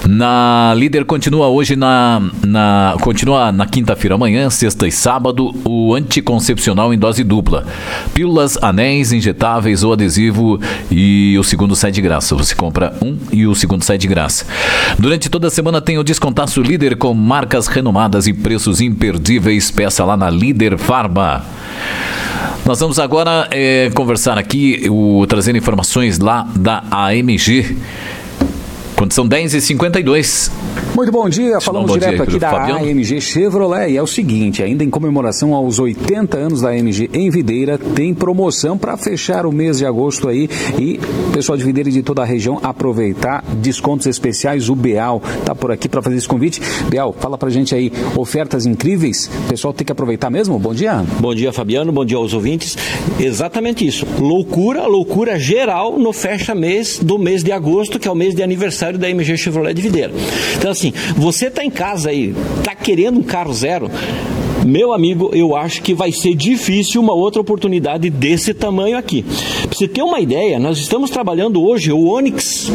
Na Líder continua hoje continua na quinta-feira, amanhã, sexta e sábado, o anticoncepcional em dose dupla. Pílulas, anéis, injetáveis ou adesivo, e o segundo sai de graça. Você compra um e o segundo sai de graça. Durante toda a semana tem o Descontaço Líder com marcas renomadas e preços imperdíveis. Peça lá na Líder Farma. Nós vamos agora conversar aqui, trazendo informações lá da AMG. Quando são 10h52. Muito bom dia, falamos direto aqui da Fabiano. AMG Chevrolet. E é o seguinte, ainda em comemoração aos 80 anos da AMG em Videira, tem promoção para fechar o mês de agosto aí. E o pessoal de Videira e de toda a região aproveitar descontos especiais. O Beal tá por aqui para fazer esse convite. Beal, fala pra gente aí, ofertas incríveis. O pessoal tem que aproveitar mesmo? Bom dia. Bom dia, Fabiano. Bom dia aos ouvintes. Exatamente isso. Loucura geral no fecha-mês do mês de agosto, que é o mês de aniversário da AMG Chevrolet de Videira. Então, assim, você tá em casa aí, tá querendo um carro zero, meu amigo, eu acho que vai ser difícil uma outra oportunidade desse tamanho aqui. Pra você ter uma ideia, nós estamos trabalhando hoje o Onix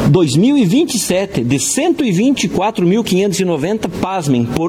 2027 de 124.590, pasmem, por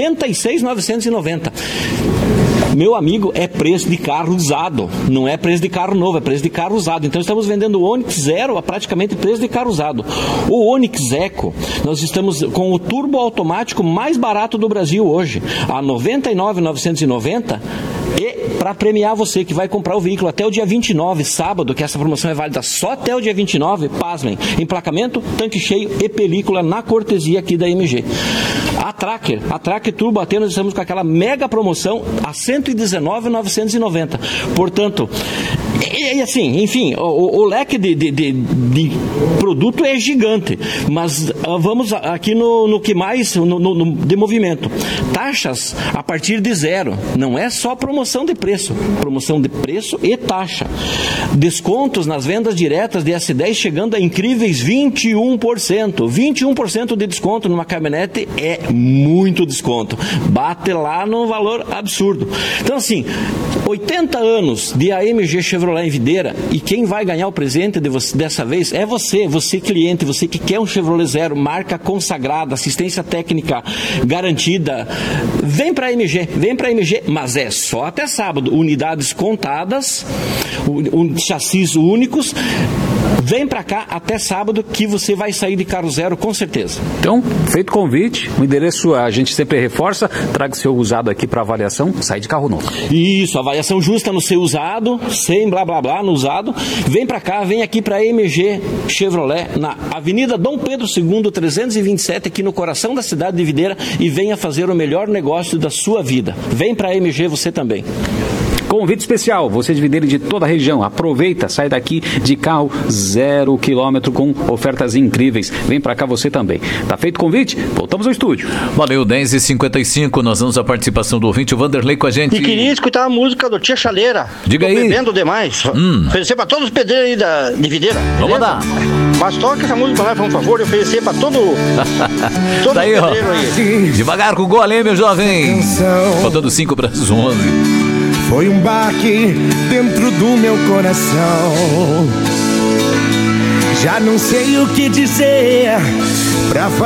86.990. Meu amigo, é preço de carro usado, não é preço de carro novo, é preço de carro usado. Então estamos vendendo o Onix Zero a praticamente preço de carro usado. O Onix Eco, nós estamos com o turbo automático mais barato do Brasil hoje, a 99.990. E para premiar você que vai comprar o veículo até o dia 29, sábado, que essa promoção é válida só até o dia 29, pasmem, emplacamento, tanque cheio e película na cortesia aqui da MG. A Tracker Turbo AT, nós estamos com aquela mega promoção a 119.990. Portanto, e assim, enfim, o leque de produto é gigante, mas vamos aqui no que mais, de movimento. Taxas a partir de zero, não é só promoção de preço e taxa. Descontos nas vendas diretas de S10 chegando a incríveis 21%. 21% de desconto numa caminhonete é muito desconto. Bate lá num valor absurdo. Então, assim, 80 anos de AMG Chevrolet em Videira, e quem vai ganhar o presente dessa vez é você cliente, você que quer um Chevrolet Zero, marca consagrada, assistência técnica garantida. Vem para a AMG, mas é só até sábado, unidades contadas, chassis únicos. Vem pra cá até sábado que você vai sair de carro zero com certeza. Então, feito o convite, o endereço a gente sempre reforça, traga seu usado aqui para avaliação, sai de carro novo. Isso, avaliação justa no seu usado, sem blá blá blá no usado. Vem pra cá, vem aqui pra MG Chevrolet, na Avenida Dom Pedro II, 327, aqui no coração da cidade de Videira, e venha fazer o melhor negócio da sua vida. Vem pra MG você também. Convite especial, você de Videira e de toda a região, aproveita, sai daqui de carro 0 km com ofertas incríveis. Vem pra cá você também. Tá feito o convite? Voltamos ao estúdio. Valeu, 10h55, nós vamos à participação do ouvinte, o Vanderlei com a gente. E queria escutar a música do Tia Chaleira. Diga aí. Bebendo demais. Oferecer pra todos os pedreiros aí de Videira. Vamos mandar. Mas toca essa música pra nós, por favor, e oferecer pra todo tá aí, pedreiro aí. Devagar com o gol, hein, meu jovem? Faltando 5 para as 11. Foi um baque dentro do meu coração. Já não sei o que dizer pra falar.